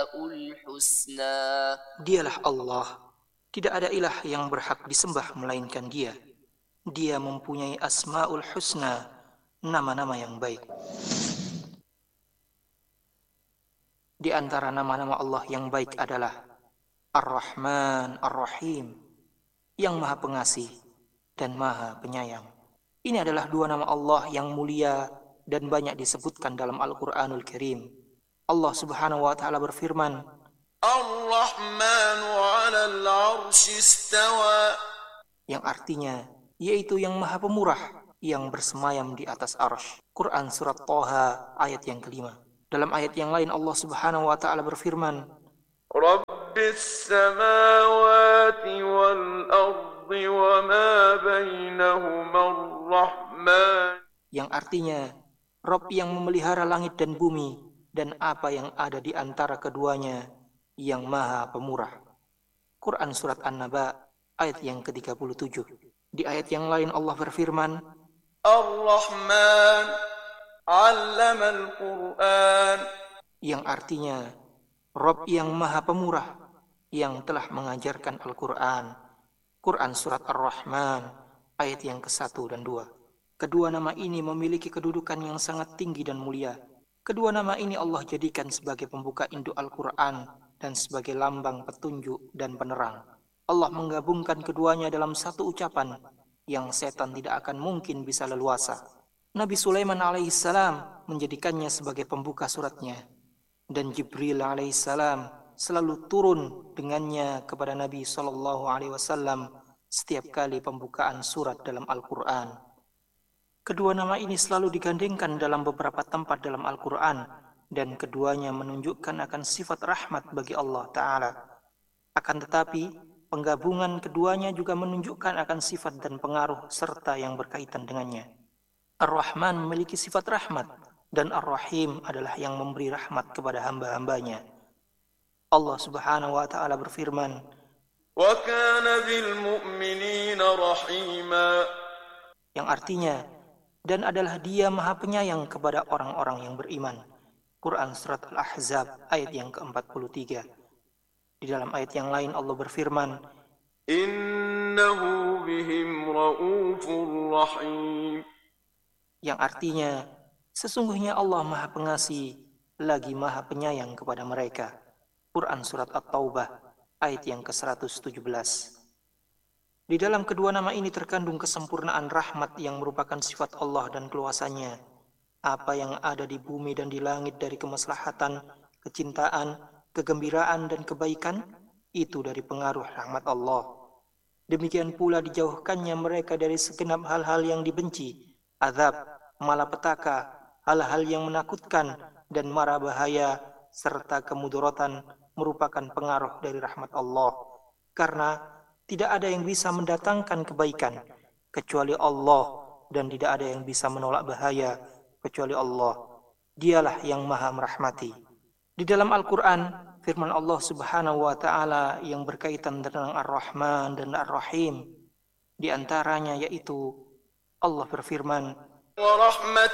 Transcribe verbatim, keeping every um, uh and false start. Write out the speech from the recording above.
الحسنى. Dialah Allah, tidak ada ilah yang berhak disembah melainkan Dia. Dia mempunyai Asmaul Husna, nama-nama yang baik. Di antara nama-nama Allah yang baik adalah Ar-Rahman Ar-Rahim, yang Maha Pengasih dan Maha Penyayang. Ini adalah dua nama Allah yang mulia dan banyak disebutkan dalam Al-Qur'anul Karim. Allah Subhanahu wa taala berfirman, Ar-Rahmanu 'alal 'arsy istawa, yang artinya yaitu yang Maha Pemurah yang bersemayam di atas arsy. Quran surat Thaha ayat yang kelima. Dalam ayat yang lain Allah Subhanahu wa taala berfirman, Rabbis samawati wal ardi wa ma bainahuma ar-Rahman, yang artinya Rabb yang memelihara langit dan bumi dan apa yang ada di antara keduanya, yang Maha Pemurah. Quran surat An-Naba ayat yang ke tiga puluh tujuh. Di ayat yang lain Allah berfirman, Ar-Rahman 'allama al-Qur'an, yang artinya Rabb yang Maha Pemurah yang telah mengajarkan Al-Quran. Quran surat Ar-Rahman ayat yang ke satu dan dua. Kedua nama ini memiliki kedudukan yang sangat tinggi dan mulia. Kedua nama ini Allah jadikan sebagai pembuka induk Al-Quran dan sebagai lambang petunjuk dan penerang. Allah menggabungkan keduanya dalam satu ucapan yang setan tidak akan mungkin bisa leluasa. Nabi Sulaiman alaihissalam menjadikannya sebagai pembuka suratnya, dan Jibril alaihissalam selalu turun dengannya kepada Nabi Shallallahu Alaihi Wasallam setiap kali pembukaan surat dalam Al-Quran. Kedua nama ini selalu digandengkan dalam beberapa tempat dalam Al-Quran, dan keduanya menunjukkan akan sifat rahmat bagi Allah Ta'ala. Akan tetapi, penggabungan keduanya juga menunjukkan akan sifat dan pengaruh serta yang berkaitan dengannya. Ar-Rahman memiliki sifat rahmat, dan Ar-Rahim adalah yang memberi rahmat kepada hamba-hambanya. Allah Subhanahu wa taala berfirman, wa kana bil mu'minina rahima, yang artinya dan adalah Dia Maha Penyayang kepada orang-orang yang beriman. Quran surat Al-Ahzab ayat yang ke empat puluh tiga. Di dalam ayat yang lain Allah berfirman, innahu bihim raufur rahim, yang artinya sesungguhnya Allah Maha Pengasih lagi Maha Penyayang kepada mereka. Quran surat At-Taubah ayat yang ke seratus tujuh belas. Di dalam kedua nama ini terkandung kesempurnaan rahmat yang merupakan sifat Allah dan keluasannya. Apa yang ada di bumi dan di langit dari kemaslahatan, kecintaan, kegembiraan dan kebaikan, itu dari pengaruh rahmat Allah. Demikian pula dijauhkannya mereka dari segenap hal-hal yang dibenci, azab, malapetaka, hal-hal yang menakutkan dan mara bahaya serta kemudaratan merupakan pengaruh dari rahmat Allah. Karena tidak ada yang bisa mendatangkan kebaikan kecuali Allah, dan tidak ada yang bisa menolak bahaya kecuali Allah. Dialah yang Maha merahmati. Di dalam Al-Quran, firman Allah Subhanahu wa taala yang berkaitan dengan Ar-Rahman dan Ar-Rahim, di antaranya yaitu Allah berfirman, wa rahmat